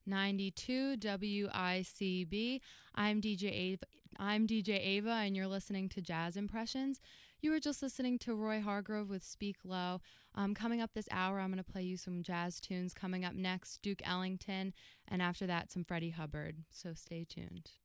92 WICB. I'm DJ Ava, and you're listening to Jazz Impressions. You were just listening to Roy Hargrove with Speak Low. Coming up this hour, I'm going to play you some jazz tunes. Coming up next, Duke Ellington, and after that, some Freddie Hubbard. So stay tuned.